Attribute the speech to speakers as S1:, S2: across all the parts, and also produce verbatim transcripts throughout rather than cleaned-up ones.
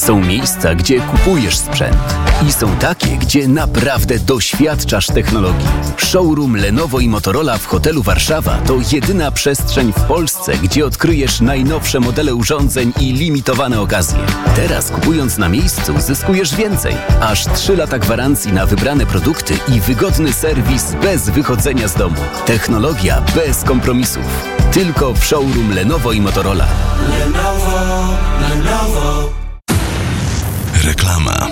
S1: Są miejsca, gdzie kupujesz sprzęt i są takie, gdzie naprawdę doświadczasz technologii. Showroom Lenovo i Motorola w hotelu Warszawa to jedyna przestrzeń w Polsce, gdzie odkryjesz najnowsze modele urządzeń i limitowane okazje. Teraz kupując na miejscu zyskujesz więcej. Aż trzy lata gwarancji na wybrane produkty i wygodny serwis bez wychodzenia z domu. Technologia bez kompromisów. Tylko w showroom Lenovo i Motorola.
S2: Lenovo, Lenovo.
S3: Reklama.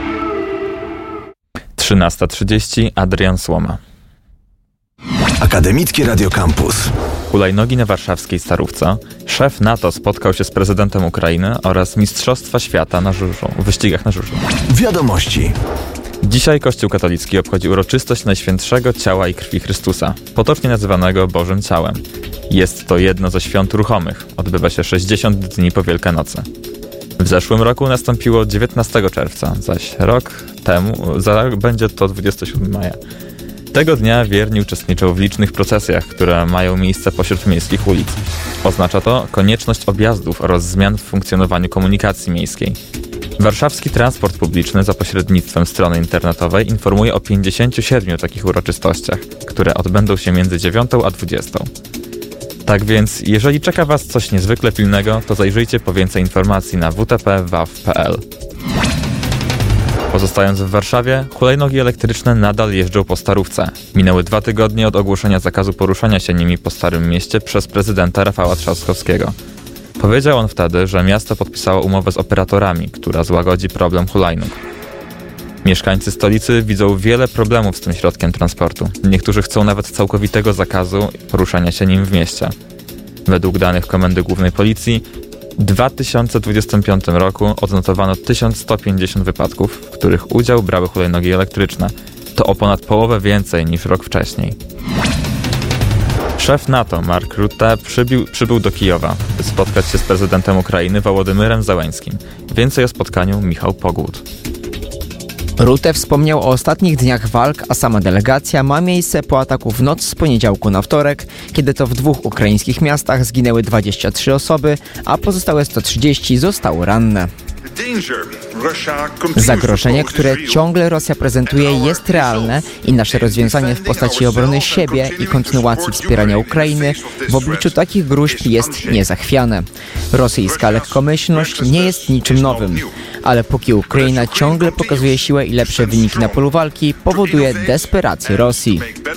S4: trzynasta trzydzieści. Adrian Słoma.
S3: Akademickie Radio Campus.
S4: Hulajnogi na warszawskiej Starówce. Szef NATO spotkał się z prezydentem Ukrainy oraz Mistrzostwa Świata na żużlu, w wyścigach na żużlu.
S3: Wiadomości.
S4: Dzisiaj Kościół katolicki obchodzi uroczystość Najświętszego Ciała i Krwi Chrystusa, potocznie nazywanego Bożym Ciałem. Jest to jedno ze świąt ruchomych. Odbywa się sześćdziesiąt dni po Wielkanocy. W zeszłym roku nastąpiło dziewiętnastego czerwca, zaś rok temu, za rok będzie to dwudziestego siódmego maja. Tego dnia wierni uczestniczą w licznych procesjach, które mają miejsce pośród miejskich ulic. Oznacza to konieczność objazdów oraz zmian w funkcjonowaniu komunikacji miejskiej. Warszawski transport publiczny za pośrednictwem strony internetowej informuje o pięćdziesięciu siedmiu takich uroczystościach, które odbędą się między dziewiątą a dwudziestą. Tak więc, jeżeli czeka Was coś niezwykle pilnego, to zajrzyjcie po więcej informacji na w t p waw kropka p l. Pozostając w Warszawie, hulajnogi elektryczne nadal jeżdżą po Starówce. Minęły dwa tygodnie od ogłoszenia zakazu poruszania się nimi po Starym Mieście przez prezydenta Rafała Trzaskowskiego. Powiedział on wtedy, że miasto podpisało umowę z operatorami, która złagodzi problem hulajnóg. Mieszkańcy stolicy widzą wiele problemów z tym środkiem transportu. Niektórzy chcą nawet całkowitego zakazu poruszania się nim w mieście. Według danych Komendy Głównej Policji w dwa tysiące dwudziestym piątym roku odnotowano tysiąc sto pięćdziesiąt wypadków, w których udział brały hulajnogi elektryczne. To o ponad połowę więcej niż rok wcześniej. Szef NATO Mark Rutte przybił, przybył do Kijowa, by spotkać się z prezydentem Ukrainy Wołodymyrem Zełenskim. Więcej o spotkaniu Michał Pogłód.
S5: Rutte wspomniał o ostatnich dniach walk, a sama delegacja ma miejsce po ataku w noc z poniedziałku na wtorek, kiedy to w dwóch ukraińskich miastach zginęły dwadzieścia trzy osoby, a pozostałe sto trzydzieści zostały ranne. Zagrożenie, które ciągle Rosja prezentuje, jest realne i nasze rozwiązanie w postaci obrony siebie i kontynuacji wspierania Ukrainy w obliczu takich gróźb jest niezachwiane. Rosyjska lekkomyślność nie jest niczym nowym, ale póki Ukraina ciągle pokazuje siłę i lepsze wyniki na polu walki, powoduje desperację Rosji.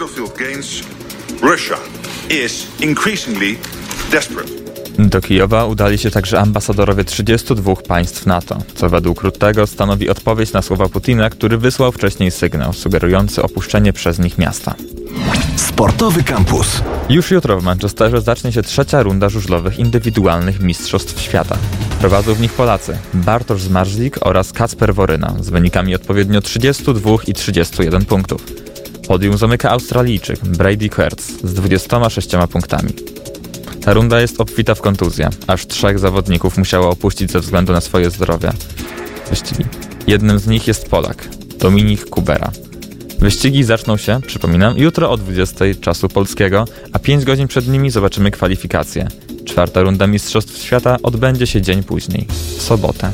S4: Do Kijowa udali się także ambasadorowie trzydziestu dwóch państw NATO, co według Ruttego stanowi odpowiedź na słowa Putina, który wysłał wcześniej sygnał sugerujący opuszczenie przez nich miasta.
S3: Sportowy Campus.
S4: Już jutro w Manchesterze zacznie się trzecia runda żużlowych indywidualnych Mistrzostw Świata. Prowadzą w nich Polacy Bartosz Zmarzlik oraz Kacper Woryna z wynikami odpowiednio trzydziestu dwóch i trzydziestu jeden punktów. Podium zamyka Australijczyk Brady Kertz z dwudziestoma sześcioma punktami. Ta runda jest obfita w kontuzje. Aż trzech zawodników musiało opuścić ze względu na swoje zdrowie wyścigi. Jednym z nich jest Polak, Dominik Kubera. Wyścigi zaczną się, przypominam, jutro o dwudziestej czasu polskiego, a pięć godzin przed nimi zobaczymy kwalifikacje. Czwarta runda Mistrzostw Świata odbędzie się dzień później, w sobotę.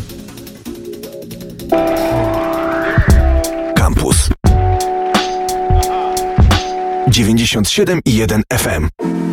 S3: Campus dziewięćdziesiąt siedem i jeden F M.